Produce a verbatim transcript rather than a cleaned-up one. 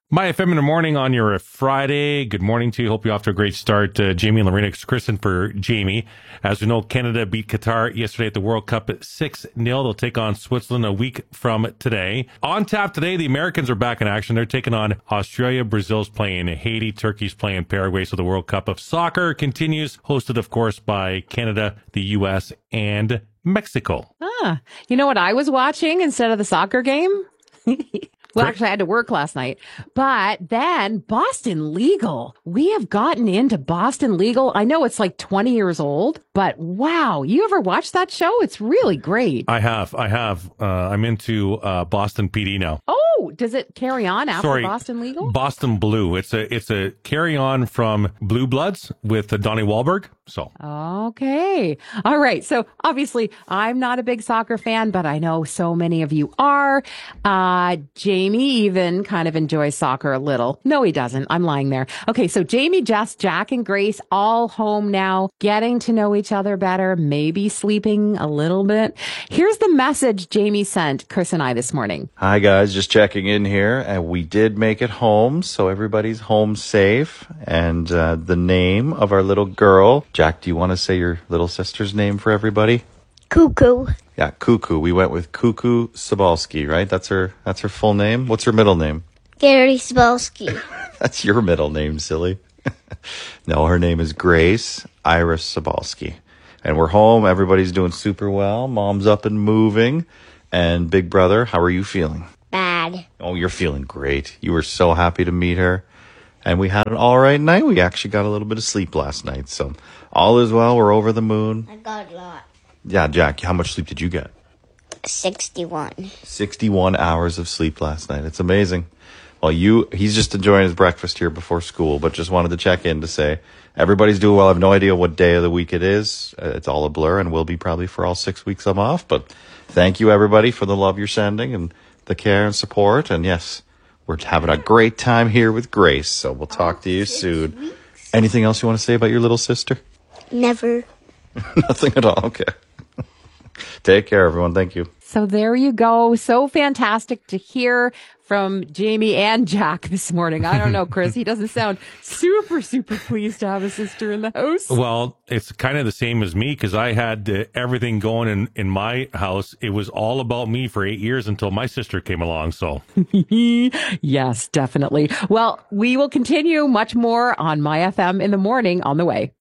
My F M in the morning on your Friday. Good morning to you. Hope you're off to a great start. Uh, Jamie and Lorena, Kristen for Jamie. As we know, Canada beat Qatar yesterday at the World Cup at six nil. They'll take on Switzerland a week from today. On tap today, the Americans are back in action. They're taking on Australia. Brazil's playing Haiti. Turkey's playing Paraguay. So the World Cup of Soccer continues, hosted, of course, by Canada, the U S, and Mexico. Ah, you know what I was watching instead of the soccer game? Well, actually, I had to work last night. But then Boston Legal. We have gotten into Boston Legal. I know it's like twenty years old, but wow. You ever watch that show? It's really great. I have. I have. Uh, I'm into uh, Boston P D now. Oh, does it carry on after Sorry, Boston Legal? Boston Blue. It's a it's a carry on from Blue Bloods with uh, Donnie Wahlberg. So okay. All right. So obviously I'm not a big soccer fan, but I know so many of you are. Uh, Jamie even kind of enjoys soccer a little. No, he doesn't. I'm lying there. Okay. So Jamie, Jess, Jack, and Grace all home now, getting to know each other better, maybe sleeping a little bit. Here's the message Jamie sent Chris and I this morning. Hi guys, just checking in here, and we did make it home, so everybody's home safe. And uh, the name of our little girl, Jack, do you want to say your little sister's name for everybody? Cuckoo. Yeah, Cuckoo. We went with Cuckoo Sobalski, right? That's her. That's her full name. What's her middle name? Gary Sobalski. That's your middle name, silly. No, her name is Grace Iris Sobalski, and we're home. Everybody's doing super well. Mom's up and moving, and big brother, how are you feeling? Bad. Oh, you're feeling great. You were so happy to meet her. And we had an all right night. We actually got a little bit of sleep last night. So all is well. We're over the moon. I got a lot. Yeah, Jack, how much sleep did you get? sixty-one. sixty-one hours of sleep last night. It's amazing. Well, you, he's just enjoying his breakfast here before school, but just wanted to check in to say everybody's doing well. I have no idea what day of the week it is. Uh, it's all a blur and will be probably for all six weeks I'm off. But thank you, everybody, for the love you're sending and the care and support. And yes, we're having a great time here with Grace, so we'll talk to you soon. Anything else you want to say about your little sister? Never. Nothing at all. Okay. Take care, everyone. Thank you. So there you go. So fantastic to hear from Jamie and Jack this morning. I don't know, Chris. He doesn't sound super, super pleased to have a sister in the house. Well, it's kind of the same as me because I had uh, everything going in, in my house. It was all about me for eight years until my sister came along. So yes, definitely. Well, we will continue much more on My F M in the morning on the way.